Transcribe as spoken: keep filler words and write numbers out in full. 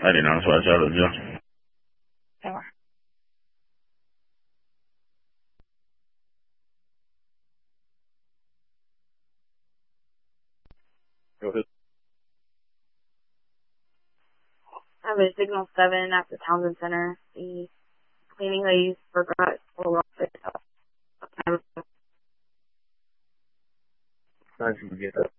I didn't know, that's why I shouted at you. Sure. Go ahead. I have a signal seven at the Townsend Center. The cleaning ladies forgot to pull off it. How did you get that?